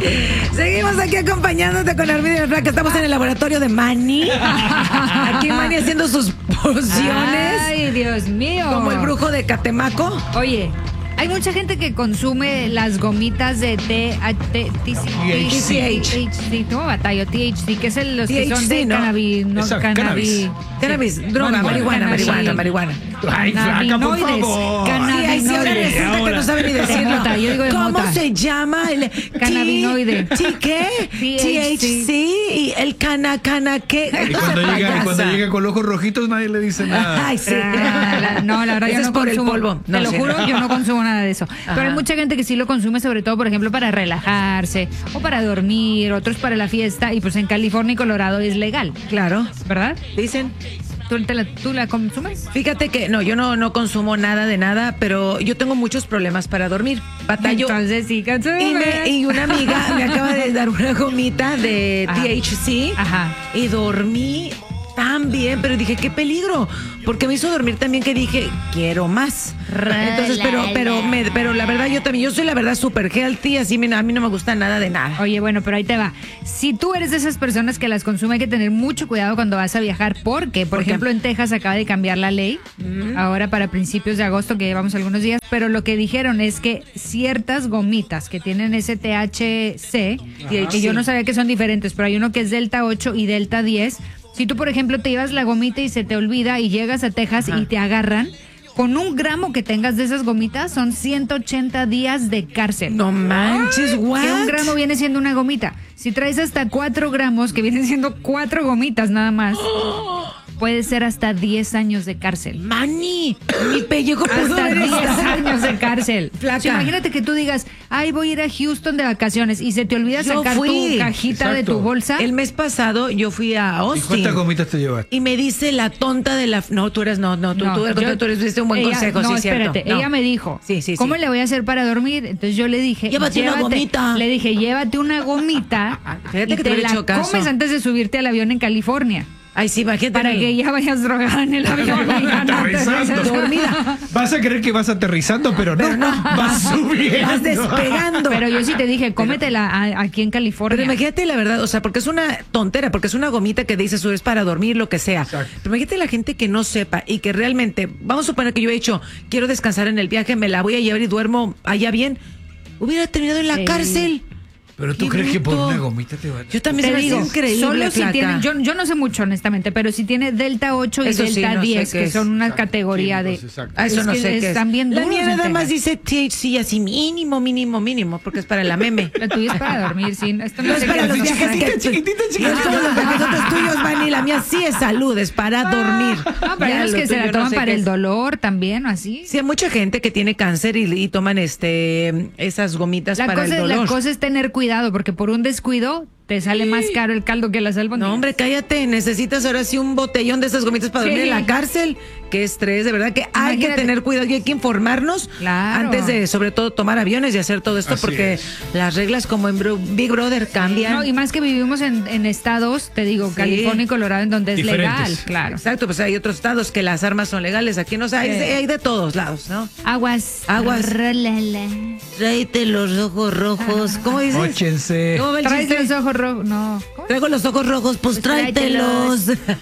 Seguimos aquí acompañándote con Arvidio y el Flaca. Estamos en el laboratorio de Manny. Aquí Manny haciendo sus pociones. Ay, Dios mío. Como el brujo de Catemaco. Oye, hay mucha gente que consume las gomitas de THC, ¿no? Batallo, THC, que es los que son de ¿no? cannabis, droga, marihuana. Ay, Flaca, por favor. Sí, ahora resulta que no sabe ni decirlo. Yo digo de ¿Cómo mota. se llama? El Cannabinoide. ¿Qué? THC y el ¿qué? Y cuando llega con los ojos rojitos nadie le dice nada. Ay, sí. No, la verdad Ese yo es no por el consumo. polvo. Te No, lo sí. juro, yo no consumo nada de eso. Ajá. Pero hay mucha gente que sí lo consume, sobre todo, por ejemplo, para relajarse o para dormir, otros para la fiesta. Y pues en California y Colorado es legal, Claro. ¿verdad? Dicen. ¿Tú la consumes? Fíjate que no, yo no consumo nada de nada, pero yo tengo muchos problemas para dormir. Batallo. Entonces sí, consume. Y una amiga me acaba de dar una gomita de Ajá. THC. Ajá. Y dormí tan bien, pero dije, qué peligro, porque me hizo dormir también que dije, quiero más. Entonces, pero la verdad yo soy la verdad super healthy, así a mí no me gusta nada de nada. Oye, bueno, pero ahí te va. Si tú eres de esas personas que las consume, hay que tener mucho cuidado cuando vas a viajar, porque, por ejemplo, en Texas acaba de cambiar la ley, ahora para principios de agosto, que llevamos algunos días, pero lo que dijeron es que ciertas gomitas que tienen ese THC, que yo no sabía que son diferentes, pero hay uno que es Delta 8 y Delta 10. Si tú, por ejemplo, te llevas la gomita y se te olvida y llegas a Texas y te agarran, con 1 gramo que tengas de esas gomitas son 180 días de cárcel. No manches, what? Que 1 gramo viene siendo una gomita. Si traes hasta 4 gramos, que vienen siendo 4 gomitas nada más, puede ser hasta 10 años de cárcel. Manny, mi pellejo pudo Hasta haber 10 estado. años de cárcel. Flaca. O sea, imagínate que tú digas, ay, voy a ir a Houston de vacaciones y se te olvida Yo sacar fui. tu cajita de tu Exacto. bolsa. El mes pasado yo fui a ¿Y Austin. cuántas gomitas te llevas? Y me dice la tonta de la... No, tú eres... No, tú diste un buen ella, consejo, no, sí, cierto. espérate, No. ella me dijo, Sí. ¿cómo le voy a hacer para dormir? Entonces yo le dije, Llévate una gomita. Le dije, llévate una gomita Fíjate y que te te hubiera la hecho caso. comes antes de subirte al avión en California. Ay, sí, imagínate. Para que ya vayas drogada en el avión. Aterrizando. Dormida. Vas a creer que vas aterrizando, pero no. Vas subiendo. Vas despegando. Pero yo sí te dije, cómetela aquí en California. Pero imagínate la verdad, o sea, porque es una tontera, porque es una gomita que dices, es para dormir, lo que sea. Exacto. Pero imagínate la gente que no sepa y que realmente, vamos a suponer que yo he hecho, quiero descansar en el viaje, me la voy a llevar y duermo allá bien, hubiera terminado en la Sí. cárcel. Pero tú Qué crees que por bruto. una gomita te va a... Yo también Te se me digo, hace increíble, solo si Flaca. tiene, yo no sé mucho honestamente, pero si tiene Delta 8 y Eso sí, Delta no sé 10, qué que es. son una categoría de... Exacto. Ah, eso es no que sé qué es. están bien La duros mía en nada más Texas. dice THC así mínimo, porque es para la meme. La tuya es para dormir, sí. Esto no No es sé para qué los es. viajes que... chiquitita. No es como los viajes tuyos, Manny. La mía sí es salud, es para dormir. No, pero Ya, hay unos lo que se tuyo la no toman sé para qué el es. dolor también, o así. Sí, hay mucha gente que tiene cáncer y toman esas gomitas para el La dolor. cosa es tener cuidado, porque por un descuido te sale más caro el caldo que las albóndigas. No, hombre, cállate. Necesitas ahora sí un botellón de esas gomitas para dormir Sí. en la cárcel. Qué estrés, de verdad que hay que Imagínate. tener cuidado y hay que informarnos Claro. antes de, sobre todo, tomar aviones y hacer todo esto, Así porque es. las reglas como en Big Brother cambian. No, y más que vivimos en estados, te digo, Sí. California y Colorado, en donde es Diferentes. legal, claro. Exacto, pues hay otros estados que las armas son legales. Aquí no hay, Sí. hay de todos lados, ¿no? Aguas. Aguas. Rolala. Tráete los ojos rojos. ¿Cómo dices? Óchense. ¿Cómo va el Traes chiste? los ojos rojos. No. ¿Cómo? Traigo los ojos rojos, pues tráetelos.